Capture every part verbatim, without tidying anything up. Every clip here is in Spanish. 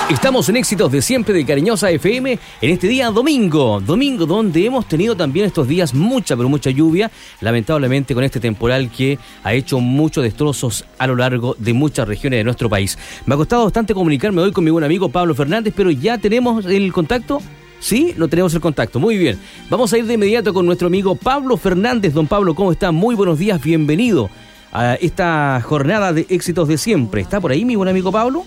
Estamos en Éxitos de Siempre de Cariñosa F M en este día domingo, domingo donde hemos tenido también estos días mucha, pero mucha lluvia, lamentablemente con este temporal que ha hecho muchos destrozos a lo largo de muchas regiones de nuestro país. Me ha costado bastante comunicarme hoy con mi buen amigo Pablo Fernández, pero ya tenemos el contacto. Sí, no tenemos el contacto. Muy bien. Vamos a ir de inmediato con nuestro amigo Pablo Fernández. Don Pablo, ¿cómo está? Muy buenos días, bienvenido a esta jornada de Éxitos de Siempre. ¿Está por ahí mi buen amigo Pablo?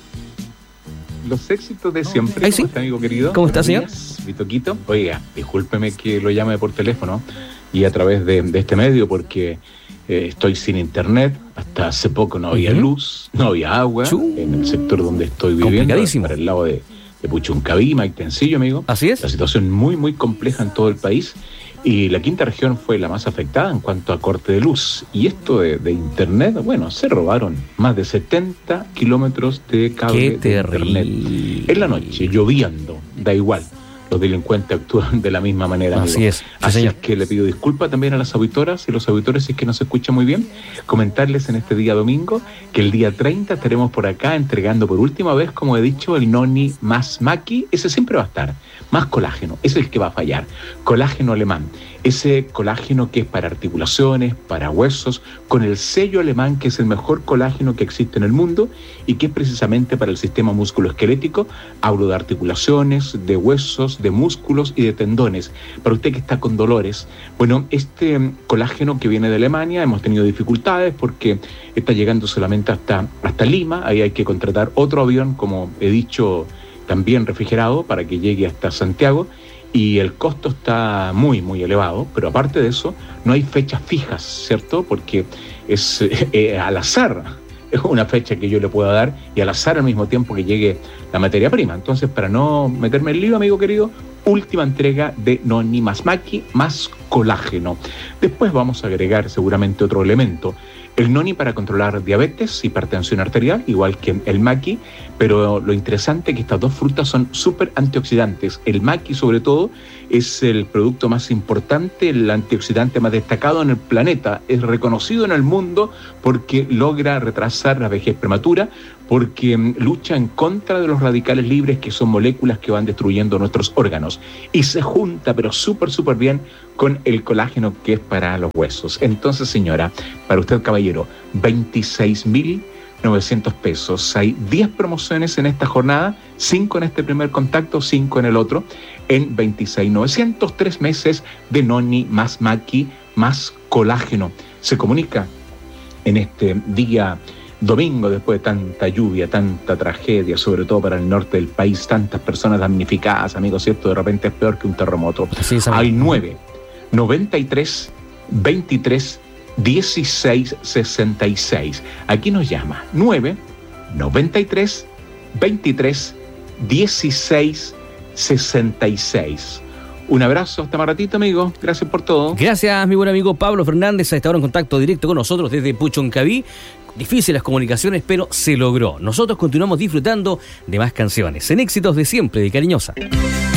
Los éxitos de siempre. ¿Ahí sí? ¿Cómo está, amigo querido? ¿Cómo está, señor? Mi Toquito. Oiga, discúlpeme que lo llame por teléfono y a través de, de este medio porque eh, estoy sin internet. Hasta hace poco no había uh-huh. luz, no había agua Chum. en el sector donde estoy viviendo, para el lado de, de Puchuncaví, Maitencillo, amigo. Así es. La situación muy, muy compleja en todo el país. Y la quinta región fue la más afectada en cuanto a corte de luz. Y esto de, de internet, bueno, se robaron más de setenta kilómetros de cable Qué de internet. En la noche, lloviendo, da igual. Los delincuentes actúan de la misma manera. Así amigo. es. Sí, Así señor. es que le pido disculpas también a las auditoras y los auditores si es que no se escucha muy bien. Comentarles en este día domingo que el día treinta estaremos por acá entregando por última vez, como he dicho, el Noni más Maki. Ese siempre va a estar. Más colágeno, es el que va a fallar. Colágeno alemán, ese colágeno que es para articulaciones, para huesos, con el sello alemán que es el mejor colágeno que existe en el mundo y que es precisamente para el sistema musculoesquelético. Hablo de articulaciones, de huesos, de músculos y de tendones. Para usted que está con dolores, bueno, este colágeno que viene de Alemania, hemos tenido dificultades porque está llegando solamente hasta, hasta Lima. Ahí hay que contratar otro avión, como he dicho, también refrigerado para que llegue hasta Santiago, y el costo está muy, muy elevado, pero aparte de eso, no hay fechas fijas, ¿cierto? Porque es eh, al azar, es una fecha que yo le puedo dar, y al azar al mismo tiempo que llegue la materia prima. Entonces, para no meterme en lío, amigo querido, última entrega de Noni más Maki más colágeno. Después vamos a agregar seguramente otro elemento, el Noni para controlar diabetes, hipertensión arterial, igual que el Maki, pero lo interesante es que estas dos frutas son súper antioxidantes. El Maki, sobre todo, es el producto más importante, el antioxidante más destacado en el planeta. Es reconocido en el mundo porque logra retrasar la vejez prematura, porque lucha en contra de los radicales libres, que son moléculas que van destruyendo nuestros órganos. Y se junta, pero súper, súper bien, con el colágeno que es para los huesos. Entonces, señora, para usted, caballero, veintiséis mil novecientos pesos. Hay diez promociones en esta jornada, cinco en este primer contacto, cinco en el otro, en veintiséis mil novecientos, tres meses de Noni más Maki más colágeno. Se comunica en este día domingo, después de tanta lluvia, tanta tragedia, sobre todo para el norte del país, tantas personas damnificadas, amigos, ¿cierto? De repente es peor que un terremoto. Sí, hay nueve, noventa y tres, veintitrés, dieciséis, sesenta y seis. Aquí nos llama nueve, noventa y tres, veintitrés, dieciséis, sesenta y seis. Un abrazo, hasta más ratito, amigo. Gracias por todo. Gracias, mi buen amigo Pablo Fernández. A esta hora en contacto directo con nosotros desde Puchuncaví. Difíciles las comunicaciones, pero se logró. Nosotros continuamos disfrutando de más canciones en Éxitos de Siempre de Cariñosa.